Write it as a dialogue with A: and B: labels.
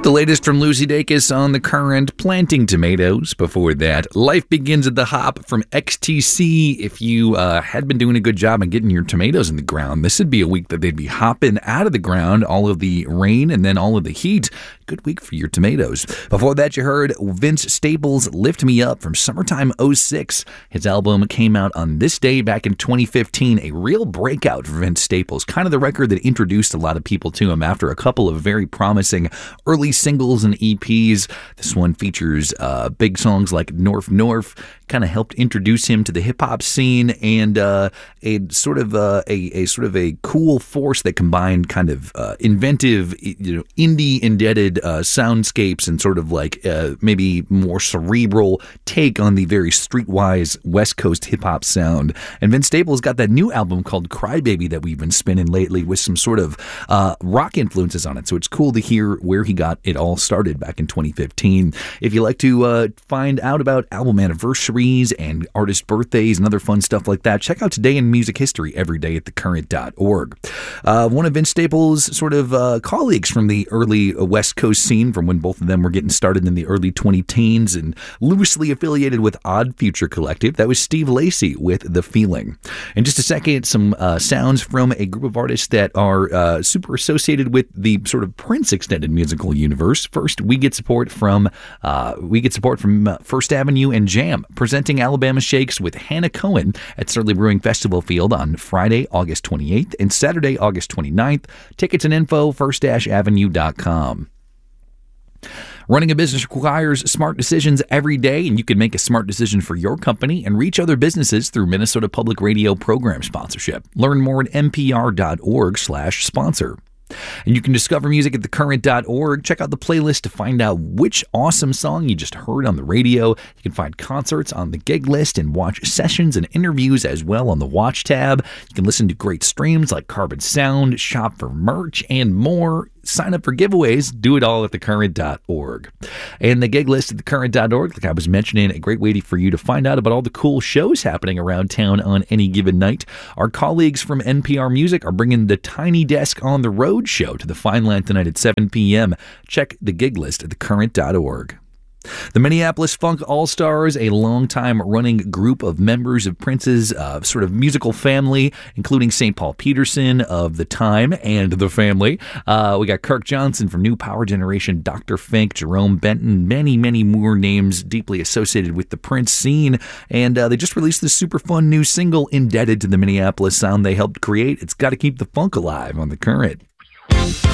A: The latest from Lucy Dacus on The Current, planting tomatoes. Before that, Life Begins at the Hop from XTC. If you had been doing a good job in getting your tomatoes in the ground, this would be a week that they'd be hopping out of the ground, all of the rain and then all of the heat. Good week for your tomatoes. Before that, you heard Vince Staples' Lift Me Up from Summertime '06. His album came out on this day back in 2015, a real breakout for Vince Staples. Kind of the record that introduced a lot of people to him after a couple of very promising early singles and EPs. This one features big songs like North North, kind of helped introduce him to the hip-hop scene, and a sort of a cool force that combined kind of inventive, indie-indebted soundscapes and sort of like maybe more cerebral take on the very streetwise West Coast hip-hop sound. And Vince Staples got that new album called Crybaby that we've been spinning lately with some sort of rock influences on it. So it's cool to hear where he got it all started back in 2015. If you like to find out about album anniversaries and artist birthdays and other fun stuff like that, check out Today in Music History every day at thecurrent.org. One of Vince Staples' sort of colleagues from the early West Coast scene, from when both of them were getting started in the early 2010s and loosely affiliated with Odd Future Collective, that was Steve Lacy with The Feeling. In just a second, some sounds from a group of artists that are super associated with the sort of Prince extended musical universe. First, we get support from First Avenue and Jam, presenting Alabama Shakes with Hannah Cohen at Surly Brewing Festival Field on Friday, August 28th and Saturday, August 29th. Tickets and info, first-avenue.com. Running a business requires smart decisions every day, and you can make a smart decision for your company and reach other businesses through Minnesota Public Radio program sponsorship. Learn more at npr.org/sponsor. And you can discover music at thecurrent.org. Check out the playlist to find out which awesome song you just heard on the radio. You can find concerts on the gig list and watch sessions and interviews as well on the watch tab. You can listen to great streams like Carbon Sound, shop for merch, and more. Sign up for giveaways. Do it all at thecurrent.org. And the gig list at thecurrent.org, like I was mentioning, a great way for you to find out about all the cool shows happening around town on any given night. Our colleagues from NPR Music are bringing the Tiny Desk on the Road show to the Fine Line tonight at 7 p.m. Check the gig list at thecurrent.org. The Minneapolis Funk All-Stars, a long-time running group of members of Prince's sort of musical family, including St. Paul Peterson of The Time and The Family. We got Kirk Johnson from New Power Generation, Dr. Fink, Jerome Benton, many, many more names deeply associated with the Prince scene. And they just released this super fun new single indebted to the Minneapolis sound they helped create. It's got to keep the funk alive on The Current.